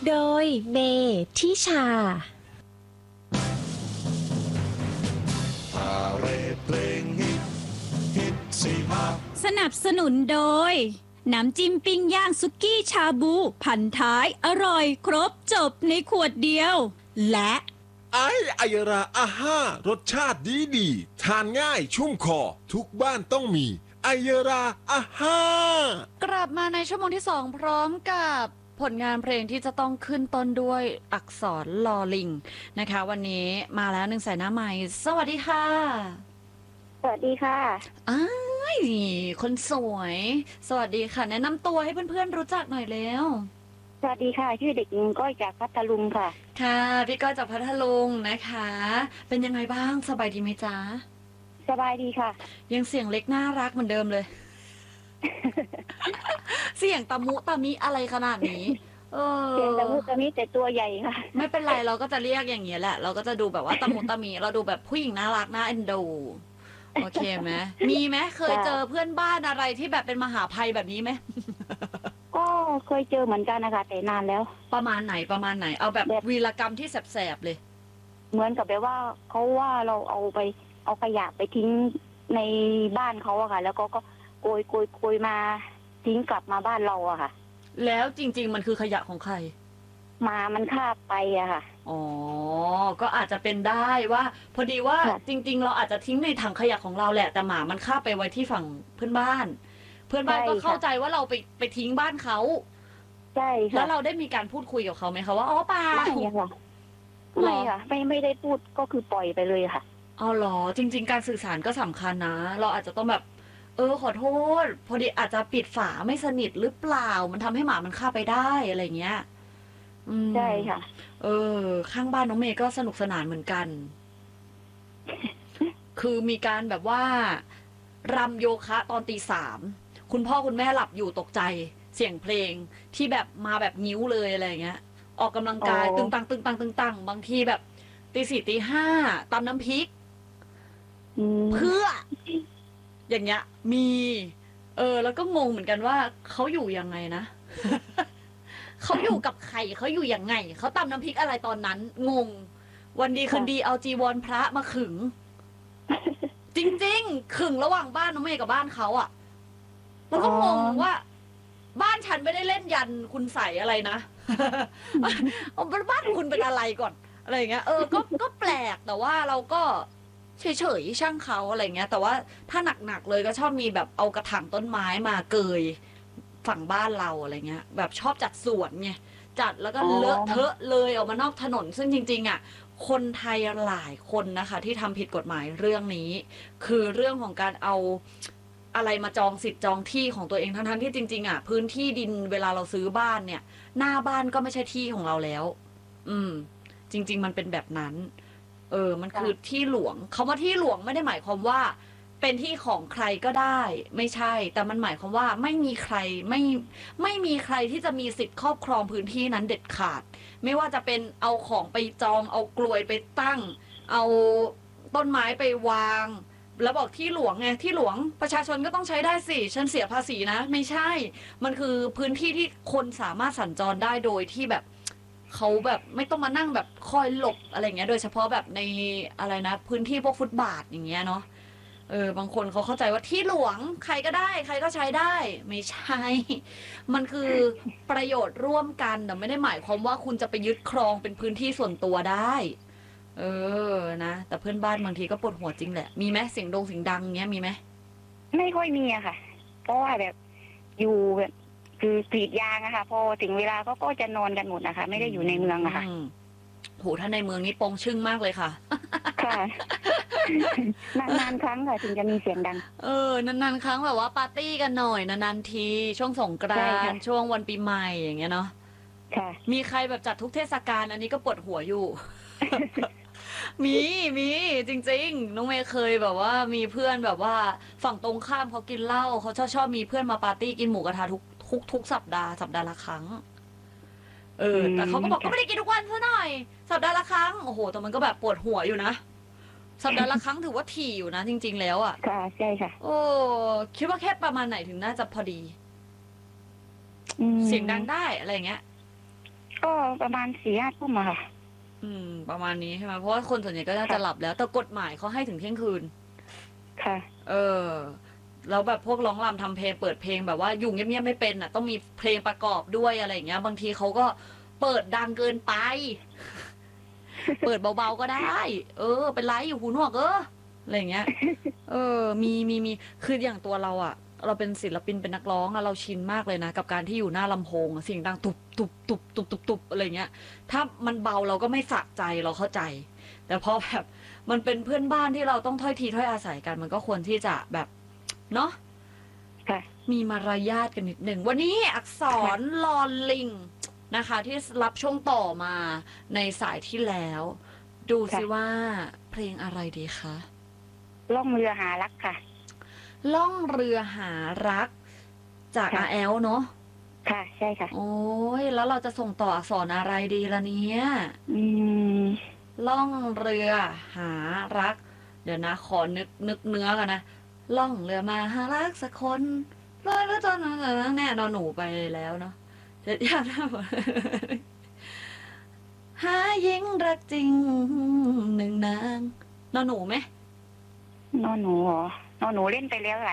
โดยเมทิชาพาเรดเพลงฮิตฮิตสีมาสนับสนุนโดยน้ำจิ้มปิ้งย่างซุกี้ชาบูพันท้ายอร่อยครบจบในขวดเดียวและไอยราอาห้ารสชาติดีทานง่ายชุ่มคอทุกบ้านต้องมีไอยราอาห้ากลับมาในชั่วโมงที่2พร้อมกับผลงานเพลงที่จะต้องขึ้นต้นด้วยอักษรลอลิงนะคะวันนี้มาแล้ว1สายหน้าใหม่สวัสดีค่ะสวัสดีค่ะอ้ายคนสวยสวัสดีค่ะแนะนำตัวให้เพื่อนๆรู้จักหน่อยเร็วสวัสดีค่ะชื่อเด็กหญิงก้อยจากพัทลุงค่ะค่ะพี่ก้อยจากพัทลุงนะคะเป็นยังไงบ้างสบายดีไหมจ๊ะสบายดีค่ะยังเสียงเล็กน่ารักเหมือนเดิมเลย เสียงตะมุตะมิอะไรขนาดนี้เสียงตะมุตะมิแต่ตัวใหญ่ค่ะไม่เป็นไรเราก็จะเรียกอย่างเงี้ยแหละเราก็จะดูแบบว่าตะมุตะมิเราดูแบบผู้หญิงน่ารักน่าเอ็นดูโอเคไหมมีไหมเคยเจอเพื่อนบ้านอะไรที่แบบเป็นมหาภัยแบบนี้ไหมก็เคยเจอเหมือนกันนะคะแต่นานแล้วประมาณไหนเอาแบบวีรกรรมที่แสบๆเลยเหมือนกับแบบว่าเขาว่าเราเอาขยะไปทิ้งในบ้านเขาอะค่ะแล้วก็โกยมาทิ้งกลับมาบ้านเราอะค่ะแล้วจริงๆมันคือขยะของใครมันคาบไปอะค่ะอ๋อก็อาจจะเป็นได้ว่าพอดีว่าจริงๆเราอาจจะทิ้งในถังขยะของเราแหละแต่หมามันคาบไปไว้ที่ฝั่งเพื่อนบ้านก็เข้าใจว่าเราไปทิ้งบ้านเขาใช่ค่ะแล้วเราได้มีการพูดคุยกับเขาไหมคะว่าอ๋อป่าไม่ค่ะไม่ได้พูดก็คือปล่อยไปเลยค่ะอ๋อเหรอจริงๆการสื่อสารก็สำคัญนะเราอาจจะต้องแบบขอโทษพอดีอาจจะปิดฝาไม่สนิทหรือเปล่ามันทำให้หมามันเข้าไปได้อะไรเงี้ยใช่ค่ะข้างบ้านน้องเมย์ก็สนุกสนานเหมือนกัน คือมีการแบบว่ารำโยคะตอนตี 3คุณพ่อคุณแม่หลับอยู่ตกใจเสียงเพลงที่แบบมาแบบนิ้วเลยอะไรเงี้ยออกกำลังกายตึงตังบางทีแบบตี 4ตี 5ตำน้ำพริกเพื่ออย่างเงี้ยมีแล้วก็งงเหมือนกันว่าเขาอยู่ยังไงนะ เขาอยู่กับใครเขาอยู่ยังไงเขาตำน้ำพริกอะไรตอนนั้นงงวันดีคืนดีเอาจีวรพระมาขึง จริงๆขึงระหว่างบ้านน้องเมย์กับบ้านเขาอะแล้วก็งงว่าบ้านฉันไม่ได้เล่นยันคุณใส่อะไรนะ บ้านคุณเป็นอะไรก่อนอะไรอย่างเงี้ยก็แปลกแต่ว่าเราก็เฉยๆช่างเขาอะไรเงี้ยแต่ว่าถ้าหนักๆเลยก็ชอบมีแบบเอากระถางต้นไม้มาเกยฝั่งบ้านเราอะไรเงี้ยแบบชอบจัดสวนไงจัดแล้วก็เลอะเทอะเลยออกมานอกถนนซึ่งจริงๆอ่ะคนไทยหลายคนนะคะที่ทำผิดกฎหมายเรื่องนี้คือเรื่องของการเอาอะไรมาจองสิทธิ์จองที่ของตัวเองทั้งๆที่จริงๆอ่ะพื้นที่ดินเวลาเราซื้อบ้านเนี่ยหน้าบ้านก็ไม่ใช่ที่ของเราแล้วจริงๆมันเป็นแบบนั้นมันคือที่หลวงคำว่าที่หลวงไม่ได้หมายความว่าเป็นที่ของใครก็ได้ไม่ใช่แต่มันหมายความว่าไม่มีใครไม่มีใครที่จะมีสิทธิ์ครอบครองพื้นที่นั้นเด็ดขาดไม่ว่าจะเป็นเอาของไปจองเอากลวยไปตั้งเอาต้นไม้ไปวางแล้วบอกที่หลวงไงที่หลวงประชาชนก็ต้องใช้ได้สิฉันเสียภาษีนะไม่ใช่มันคือพื้นที่ที่คนสามารถสัญจรได้โดยที่แบบเขาแบบไม่ต้องมานั่งแบบคอยหลบอะไรเงี้ยโดยเฉพาะแบบในอะไรนะพื้นที่พวกฟุตบาทอย่างเงี้ยเนาะบางคนเขาเข้าใจว่าที่หลวงใครก็ได้ใครก็ใช้ได้ไม่ใช่มันคือประโยชน์ร่วมกันแต่ไม่ได้หมายความว่าคุณจะไปยึดครองเป็นพื้นที่ส่วนตัวได้นะแต่เพื่อนบ้านบางทีก็ปวดหัวจริงแหละมีไหมเสียงดังเงี้ยมีไหมไม่ค่อยมีอะค่ะเพราะว่าแบบอยู่แบบคือกรีดยางอะค่ะพอถึงเวลาก็จะนอนกันหมดนะคะไม่ได้อยู่ในเมืองอะค่ะโหถ้าในเมืองนี้ปงชึ่งมากเลยค่ะค่ะนานๆครั้งค่ะถึงจะมีเสียงดังนานๆครั้งแบบว่าปาร์ตี้กันหน่อยนานๆทีช่วงสงกรานต์ช่วงวันปีใหม่อย่างเงี้ยเนาะค่ะมีใครแบบจัดทุกเทศกาลอันนี้ก็ปวดหัวอยู่ มีจริงๆน้องเมย์เคยแบบว่ามีเพื่อนแบบว่าฝั่งตรงข้ามเขากินเหล้าเขาชอบมีเพื่อนมาปาร์ตี้กินหมูกระทะทุกสัปดาห์ละครั้งแต่เขาก็บอกก็ไม่ได้กินทุกวันซะหน่อยสัปดาห์ละครั้งโอ้โหแต่มันก็แบบปวดหัวอยู่นะสัปดาห์ละครั้งถือว่าถี่อยู่นะจริงๆแล้วอ่ะค่ะใช่ค่ะคิดว่าแค่ประมาณไหนถึงน่าจะพอดีเสียงดังได้อะไรเงี้ยก็ประมาณ4-5 ทุ่มอะค่ะประมาณนี้ใช่ไหมเพราะว่าคนส่วนใหญ่ก็น่าจะหลับแล้วแต่กฎหมายเขาให้ถึงเที่ยงคืนค่ะแล้วแบบพวกร้องรำทำเพลงเปิดเพลงแบบว่าอยู่เงียบๆไม่เป็นอ่ะต้องมีเพลงประกอบด้วยอะไรอย่างเงี้ยบางทีเขาก็เปิดดังเกินไป เปิดเบาๆก็ได้ เป็นไรอยู่หูหนวกอะไรอย่างเงี้ย มีคืออย่างตัวเราอ่ะ เราเป็นศิลปินเป็นนักร้องอะเราชินมากเลยนะกับการที่อยู่หน้าลำโพงเสียงดังตุบตุบตุบตุบตุบตุบอะไรเงี้ยถ้ามันเบาเราก็ไม่สะใจเราเข้าใจ แต่พอแบบมันเป็นเพื่อนบ้านที่เราต้องถ้อยทีถ้อยอาศัยกันมันก็ควรที่จะแบบเนาะค่ะมีมารยาทกันนิดหนึ่งวันนี้อักษรลอลิงนะคะ ที่รับช่วงต่อมาในสายที่แล้ว ดูสิว่าเพลงอะไรดีคะล่องเรือหารักค่ะล่องเรือหารักจากอาแอลเนาะค่ะ ใช่ค่ะโอ้ยแล้วเราจะส่งต่ออักษรอะไรดีล่ะเนี่ยอืมล่องเรือหารัก เดี๋ยวนะขอนึกเนื้อกันนะล่องเรือมาหารักสักคนลอยแล้วตอนนั้นแน่นอนหนูไปแล้วเนาะจะยากนะหาหญิงรักจริง1 นางนอนหนูไหมนอนหนูเหรอนอนหนูเล่นไปแล้ว